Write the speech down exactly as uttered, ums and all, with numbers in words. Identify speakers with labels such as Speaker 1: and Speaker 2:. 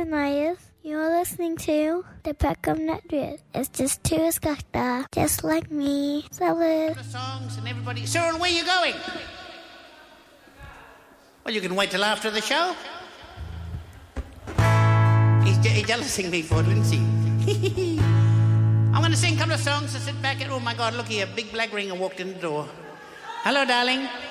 Speaker 1: Ananias. You're listening to the Peckham Network. It's just two skakta, just like me. Salad.
Speaker 2: The songs and everybody. Cyril, where are you going? Well, you can wait till after the show. He's, je- he's jealousing me for it, isn't he? I'm going to sing a couple of songs to sit back at... Oh, my God, look here. Big black ringer walked in the door. Hello, darling.